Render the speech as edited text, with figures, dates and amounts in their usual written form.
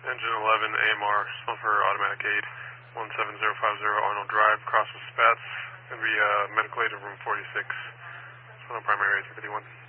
Engine 11 AMR, smell for automatic aid, 17050 Arnold Drive, cross with Spats. Going to be medical aid in room 46. So no primary aid, 51.